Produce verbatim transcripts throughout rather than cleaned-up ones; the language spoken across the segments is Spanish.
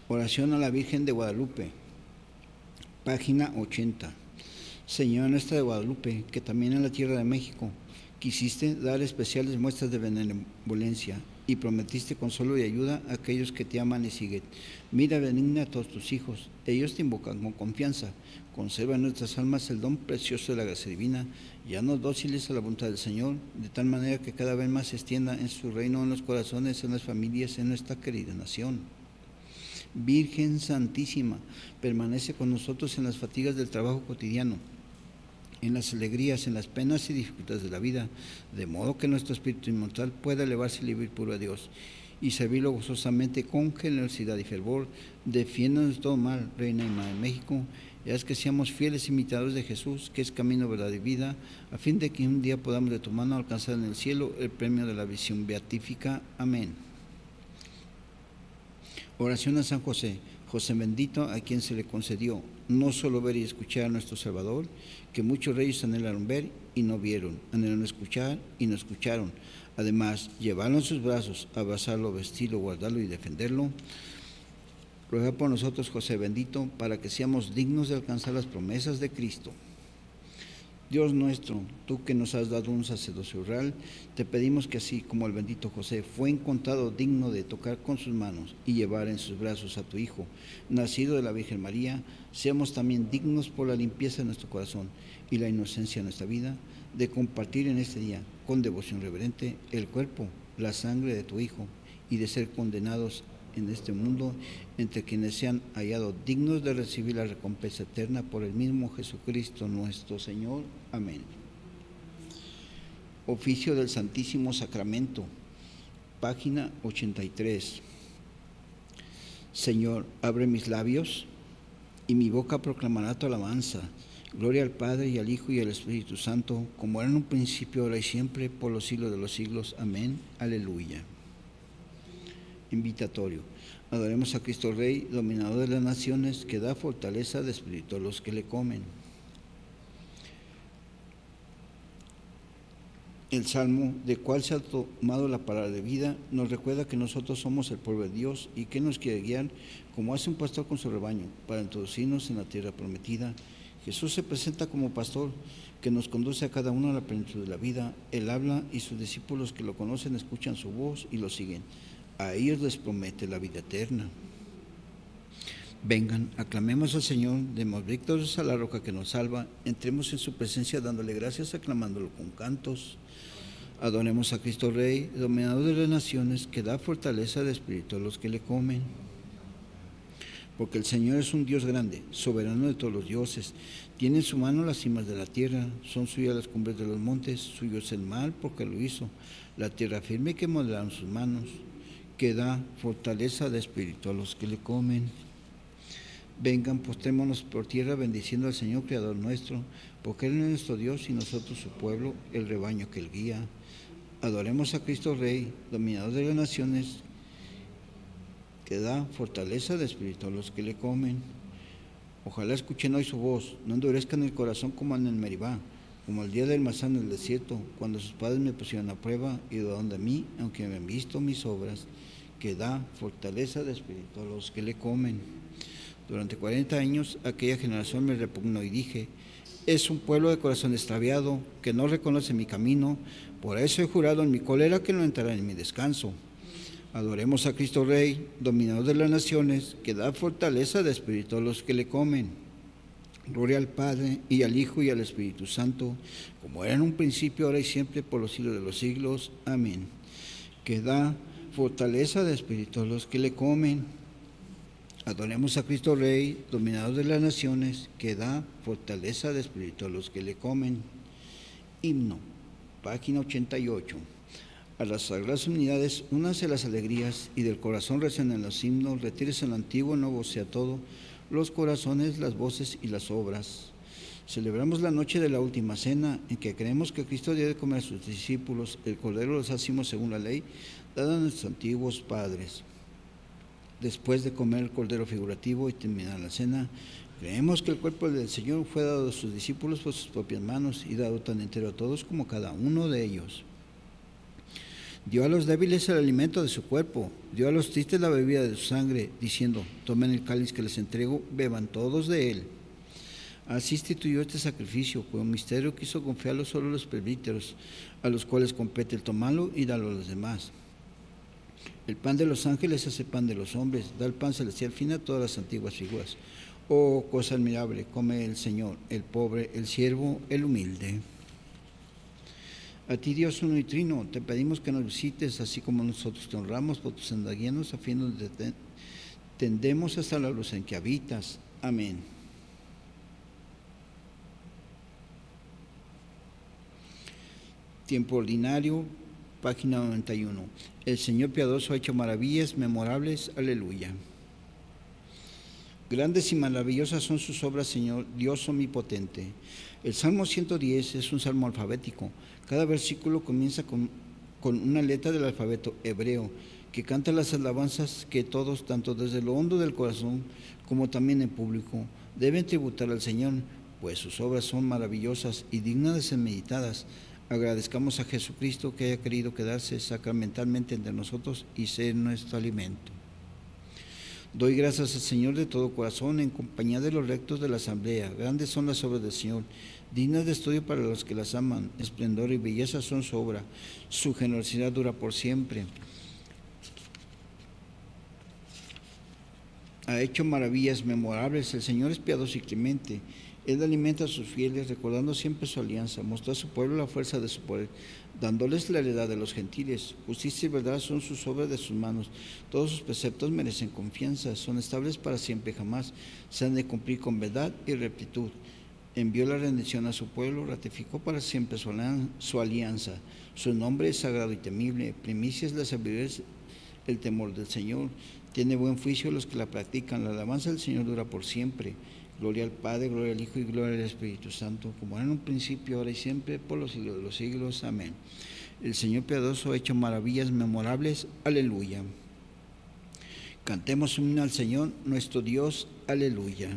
Oración a la Virgen de Guadalupe, página ochenta. Señora nuestra de Guadalupe, que también en la tierra de México quisiste dar especiales muestras de benevolencia y prometiste consuelo y ayuda a aquellos que te aman y siguen. Mira benigna a todos tus hijos, ellos te invocan con confianza. Conserva en nuestras almas el don precioso de la gracia divina, y haznos dóciles a la voluntad del Señor, de tal manera que cada vez más se extienda en su reino, en los corazones, en las familias, en nuestra querida nación. Virgen Santísima, permanece con nosotros en las fatigas del trabajo cotidiano, en las alegrías, en las penas y dificultades de la vida, de modo que nuestro espíritu inmortal pueda elevarse libre y puro a Dios y servirlo gozosamente con generosidad y fervor. Defiéndonos de todo mal, Reina y Madre de México, y haz que seamos fieles imitadores de Jesús, que es camino, verdad y vida, a fin de que un día podamos de tu mano alcanzar en el cielo el premio de la visión beatífica. Amén. Oración a San José, José bendito, a quien se le concedió no solo ver y escuchar a nuestro Salvador, que muchos reyes anhelaron ver y no vieron, anhelaron escuchar y no escucharon. Además, llevarlo en sus brazos, abrazarlo, vestirlo, guardarlo y defenderlo. Ruega por nosotros, José bendito, para que seamos dignos de alcanzar las promesas de Cristo. Dios nuestro, tú que nos has dado un sacerdocio real, te pedimos que así como el bendito José fue encontrado digno de tocar con sus manos y llevar en sus brazos a tu Hijo, nacido de la Virgen María, seamos también dignos por la limpieza de nuestro corazón y la inocencia de nuestra vida, de compartir en este día, con devoción reverente, el cuerpo, la sangre de tu Hijo, y de ser condenados en este mundo entre quienes se han hallado dignos de recibir la recompensa eterna por el mismo Jesucristo nuestro Señor. Amén. Oficio del Santísimo Sacramento, página ochenta y tres. Señor, abre mis labios y mi boca proclamará tu alabanza. Gloria al Padre y al Hijo y al Espíritu Santo, como era en un principio, ahora y siempre, por los siglos de los siglos. Amén. Aleluya. Invitatorio. Adoremos a Cristo Rey, dominador de las naciones, que da fortaleza de espíritu a los que le comen. El Salmo, de cual se ha tomado la palabra de vida, nos recuerda que nosotros somos el pueblo de Dios y que nos quiere guiar como hace un pastor con su rebaño, para introducirnos en la tierra prometida. Jesús se presenta como pastor que nos conduce a cada uno a la plenitud de la vida. Él habla y sus discípulos que lo conocen escuchan su voz y lo siguen. A ellos les promete la vida eterna. Vengan, aclamemos al Señor, demos victorias a la roca que nos salva, entremos en su presencia dándole gracias, aclamándolo con cantos. Adoremos a Cristo Rey, dominador de las naciones, que da fortaleza de espíritu a los que le comen. Porque el Señor es un Dios grande, soberano de todos los dioses. Tiene en su mano las cimas de la tierra, son suyas las cumbres de los montes, suyo es el mar porque lo hizo, la tierra firme que modelaron sus manos, que da fortaleza de espíritu a los que le comen. Vengan, postrémonos por tierra bendiciendo al Señor Creador nuestro, porque Él es nuestro Dios y nosotros su pueblo, el rebaño que Él guía. Adoremos a Cristo Rey, dominador de las naciones, que da fortaleza de espíritu a los que le comen. Ojalá escuchen hoy su voz, no endurezcan el corazón como en el Meribá, como el día del Masá en el desierto, cuando sus padres me pusieron a prueba y dudaron de mí, aunque me han visto mis obras, que da fortaleza de espíritu a los que le comen. Durante cuarenta años aquella generación me repugnó y dije, es un pueblo de corazón extraviado, que no reconoce mi camino, por eso he jurado en mi cólera que no entrará en mi descanso. Adoremos a Cristo Rey, dominador de las naciones, que da fortaleza de espíritu a los que le comen. Gloria al Padre, y al Hijo, y al Espíritu Santo, como era en un principio, ahora y siempre, por los siglos de los siglos. Amén. Que da fortaleza de espíritu a los que le comen. Adoremos a Cristo Rey, dominador de las naciones, que da fortaleza de espíritu a los que le comen. Himno, página ochenta y ocho. A las sagradas unidades, únanse las alegrías, y del corazón resuenan los himnos, retírese en lo antiguo, nuevo sea todo, los corazones, las voces y las obras. Celebramos la noche de la última cena, en que creemos que Cristo dio de comer a sus discípulos el cordero los hacimos según la ley, dada a nuestros antiguos padres. Después de comer el cordero figurativo y terminar la cena, creemos que el cuerpo del Señor fue dado a sus discípulos por sus propias manos y dado tan entero a todos como cada uno de ellos. Dio a los débiles el alimento de su cuerpo, dio a los tristes la bebida de su sangre, diciendo, tomen el cáliz que les entrego, beban todos de él. Así instituyó este sacrificio, cuyo misterio quiso confiarlo solo a los presbíteros, a los cuales compete el tomarlo y darlo a los demás. El pan de los ángeles hace pan de los hombres, da el pan celestial fin a todas las antiguas figuras. Oh, cosa admirable, come el Señor, el pobre, el siervo, el humilde. A ti, Dios uno y trino, te pedimos que nos visites, así como nosotros te honramos por tus andaguianos, a fin de que tendemos hasta la luz en que habitas. Amén. Tiempo ordinario, página noventa y uno. El Señor piadoso ha hecho maravillas memorables. Aleluya. Grandes y maravillosas son sus obras, Señor, Dios omnipotente. El Salmo ciento diez es un salmo alfabético. Cada versículo comienza con, con una letra del alfabeto hebreo, que canta las alabanzas que todos, tanto desde lo hondo del corazón como también en público, deben tributar al Señor, pues sus obras son maravillosas y dignas de ser meditadas. Agradezcamos a Jesucristo que haya querido quedarse sacramentalmente entre nosotros y ser nuestro alimento. Doy gracias al Señor de todo corazón en compañía de los rectos de la asamblea. Grandes son las obras del Señor, dignas de estudio para los que las aman. Esplendor y belleza son su obra, su generosidad dura por siempre. Ha hecho maravillas memorables, el Señor es piadoso y clemente. Él alimenta a sus fieles, recordando siempre su alianza, mostró a su pueblo la fuerza de su poder, dándoles la heredad de los gentiles. Justicia y verdad son sus obras de sus manos. Todos sus preceptos merecen confianza, son estables para siempre jamás. Se han de cumplir con verdad y rectitud. Envió la rendición a su pueblo, ratificó para siempre su, su alianza. Su nombre es sagrado y temible. Primicia es la sabiduría, el temor del Señor. Tiene buen juicio los que la practican. La alabanza del Señor dura por siempre. Gloria al Padre, gloria al Hijo y gloria al Espíritu Santo, como era en un principio, ahora y siempre, por los siglos de los siglos. Amén. El Señor piadoso ha hecho maravillas memorables. Aleluya. Cantemos un himno al Señor, nuestro Dios. Aleluya.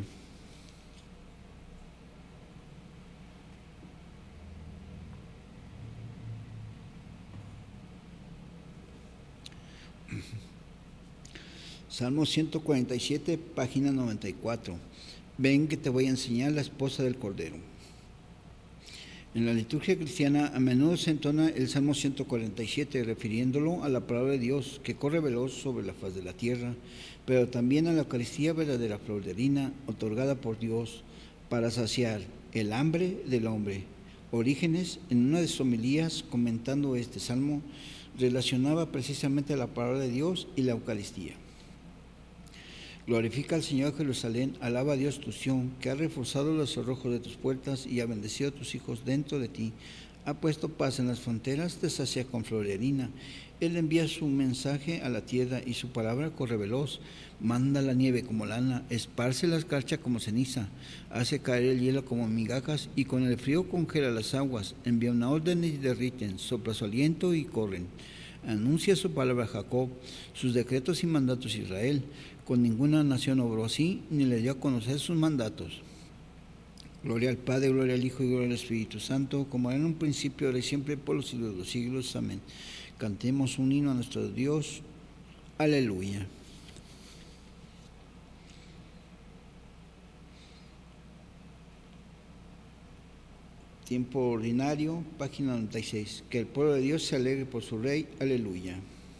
Salmo ciento cuarenta y siete, página noventa y cuatro. Ven que te voy a enseñar la esposa del Cordero. En la liturgia cristiana a menudo se entona el Salmo ciento cuarenta y siete, refiriéndolo a la palabra de Dios que corre veloz sobre la faz de la tierra, pero también a la Eucaristía verdadera flor de harina, otorgada por Dios para saciar el hambre del hombre. Orígenes, en una de sus homilías comentando este salmo, relacionaba precisamente la palabra de Dios y la Eucaristía. Glorifica al Señor Jerusalén, alaba a Dios tu Sión, que ha reforzado los cerrojos de tus puertas y ha bendecido a tus hijos dentro de ti. Ha puesto paz en las fronteras, te sacia con flor de harina. Él envía su mensaje a la tierra y su palabra corre veloz. Manda la nieve como lana, esparce la escarcha como ceniza, hace caer el hielo como migajas y con el frío congela las aguas. Envía una orden y derriten, sopla su aliento y corren. Anuncia su palabra a Jacob, sus decretos y mandatos a Israel. Con ninguna nación obró así, ni le dio a conocer sus mandatos. Gloria al Padre, gloria al Hijo y gloria al Espíritu Santo, como era en un principio, ahora y siempre, por los siglos de los siglos. Amén. Cantemos un himno a nuestro Dios. Aleluya. Tiempo ordinario, página noventa y seis. Que el pueblo de Dios se alegre por su Rey. Aleluya.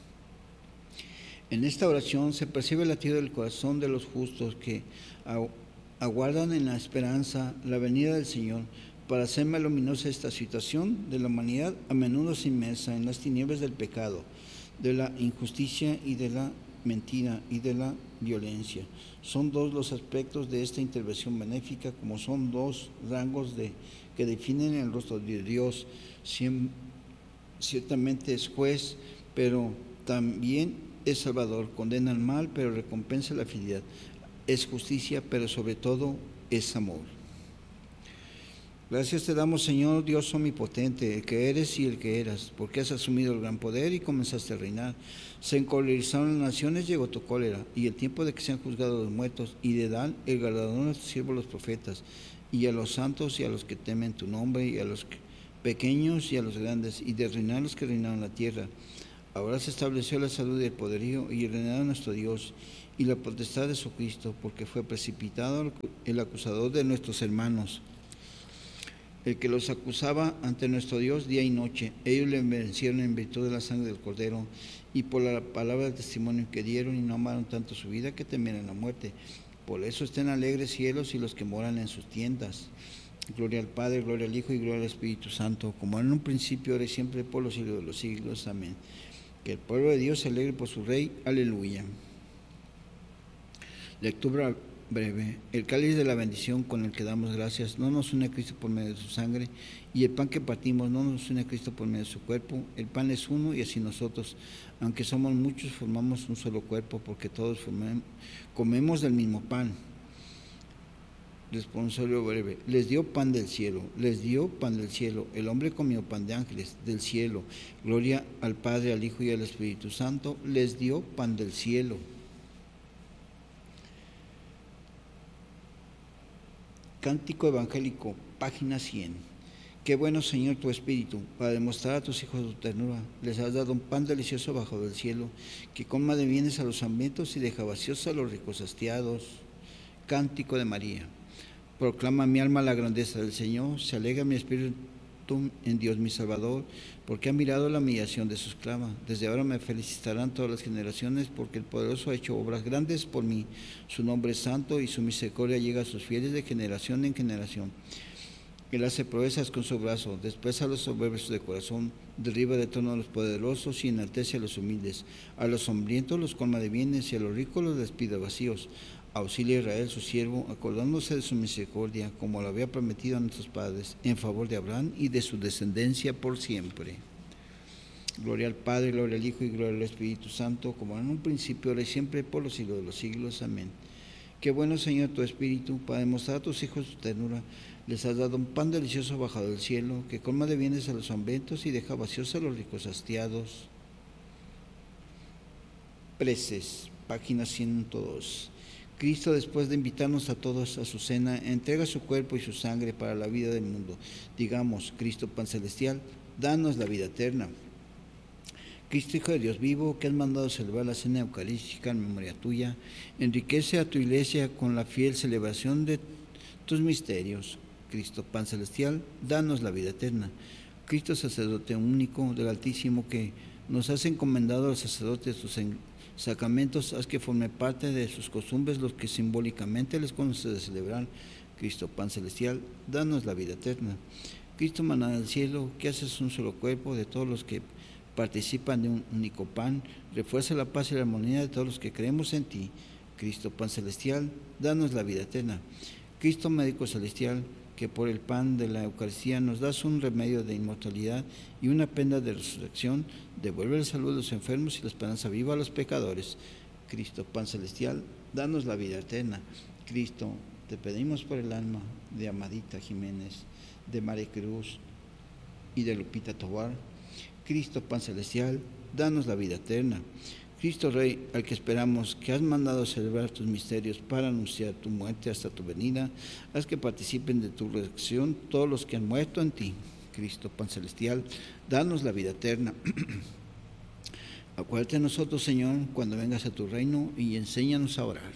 En esta oración se percibe el latido del corazón de los justos que aguardan en la esperanza la venida del Señor para hacer más luminosa esta situación de la humanidad, a menudo inmersa en las tinieblas del pecado, de la injusticia y de la mentira y de la violencia. Son dos los aspectos de esta intervención benéfica, como son dos rangos de, que definen el rostro de Dios. Ciertamente es juez, pero también es salvador, condena el mal, pero recompensa la fidelidad. Es justicia, pero sobre todo es amor. Gracias te damos, Señor Dios omnipotente, el que eres y el que eras, porque has asumido el gran poder y comenzaste a reinar. Se encolerizaron las naciones, llegó tu cólera, y el tiempo de que sean juzgados los muertos, y de dar el galardón a tus siervos los profetas, y a los santos y a los que temen tu nombre, y a los pequeños y a los grandes, y de reinar los que reinaron la tierra. Ahora se estableció la salud y el poderío y el reinado de nuestro Dios y la potestad de su Cristo, porque fue precipitado el acusador de nuestros hermanos, el que los acusaba ante nuestro Dios día y noche. Ellos le vencieron en virtud de la sangre del Cordero y por la palabra del testimonio que dieron, y no amaron tanto su vida que temieran la muerte. Por eso estén alegres cielos y los que moran en sus tiendas. Gloria al Padre, gloria al Hijo y gloria al Espíritu Santo, como en un principio, ahora y siempre, por los siglos de los siglos. Amén. Que el pueblo de Dios se alegre por su Rey. Aleluya. Lectura breve. El cáliz de la bendición con el que damos gracias no nos une a Cristo por medio de su sangre, y el pan que partimos no nos une a Cristo por medio de su cuerpo. El pan es uno y así nosotros, aunque somos muchos, formamos un solo cuerpo, porque todos formemos, comemos del mismo pan. Responsorio breve. Les dio pan del cielo, les dio pan del cielo. El hombre comió pan de ángeles del cielo. Gloria al Padre, al Hijo y al Espíritu Santo. Les dio pan del cielo. Cántico evangélico, página cien. Qué bueno, Señor, tu Espíritu, para demostrar a tus hijos tu ternura. Les has dado un pan delicioso bajo del cielo, que colma de bienes a los hambrientos y deja vacíos a los ricos hastiados. Cántico de María. Proclama mi alma la grandeza del Señor, se alegra mi espíritu en Dios mi Salvador, porque ha mirado la humillación de su esclava. Desde ahora me felicitarán todas las generaciones, porque el poderoso ha hecho obras grandes por mí. Su nombre es santo y su misericordia llega a sus fieles de generación en generación. Él hace proezas con su brazo, desprecia a los soberbios de corazón, derriba de trono a los poderosos y enaltece a los humildes. A los hambrientos los colma de bienes y a los ricos los despide vacíos. Auxilia a Israel su siervo, acordándose de su misericordia, como lo había prometido a nuestros padres, en favor de Abraham y de su descendencia por siempre. Gloria al Padre, gloria al Hijo y gloria al Espíritu Santo, como en un principio, ahora y siempre, por los siglos de los siglos. Amén. Qué bueno, Señor, tu Espíritu, para demostrar a tus hijos tu ternura. Les has dado un pan delicioso bajado del cielo, que colma de bienes a los hambrientos y deja vacíos a los ricos hastiados. Preces, página ciento dos. Cristo, después de invitarnos a todos a su cena, entrega su cuerpo y su sangre para la vida del mundo. Digamos, Cristo, pan celestial, danos la vida eterna. Cristo, Hijo de Dios vivo, que has mandado celebrar la cena eucarística en memoria tuya, enriquece a tu iglesia con la fiel celebración de tus misterios. Cristo, pan celestial, danos la vida eterna. Cristo, sacerdote único del Altísimo, que nos has encomendado al sacerdote de tus sacramentos, haz que forme parte de sus costumbres los que simbólicamente les conoce de celebrar. Cristo, pan celestial, danos la vida eterna. Cristo, maná del cielo, que haces un solo cuerpo de todos los que participan de un único pan, refuerza la paz y la armonía de todos los que creemos en ti. Cristo, pan celestial, danos la vida eterna. Cristo, médico celestial, que por el pan de la Eucaristía nos das un remedio de inmortalidad y una prenda de resurrección, devuelve la salud a los enfermos y la esperanza viva a los pecadores. Cristo, pan celestial, danos la vida eterna. Cristo, te pedimos por el alma de Amadita Jiménez, de María Cruz y de Lupita Tobar. Cristo, pan celestial, danos la vida eterna. Cristo Rey, al que esperamos, que has mandado celebrar tus misterios para anunciar tu muerte hasta tu venida, haz que participen de tu resurrección todos los que han muerto en ti. Cristo, pan celestial, danos la vida eterna. Acuérdate de nosotros, Señor, cuando vengas a tu reino, y enséñanos a orar.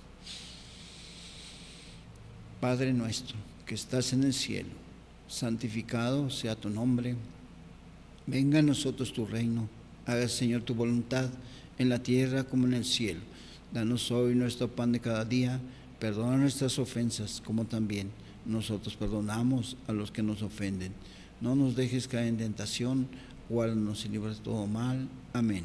Padre nuestro, que estás en el cielo, santificado sea tu nombre. Venga a nosotros tu reino. Haga, Señor, tu voluntad en la tierra como en el cielo. Danos hoy nuestro pan de cada día. Perdona nuestras ofensas, como también nosotros perdonamos a los que nos ofenden. No nos dejes caer en tentación, guárdanos y líbranos de todo mal. Amén.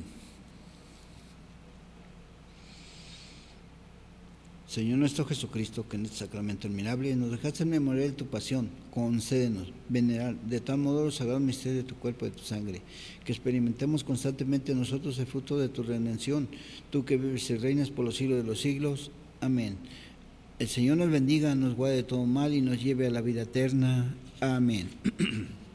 Señor nuestro Jesucristo, que en este sacramento admirable nos dejaste en memoria de tu pasión, concédenos venerar de tal modo los sagrados misterios de tu cuerpo y de tu sangre, que experimentemos constantemente nosotros el fruto de tu redención, tú que vives y reinas por los siglos de los siglos. Amén. El Señor nos bendiga, nos guarde de todo mal y nos lleve a la vida eterna. Amén.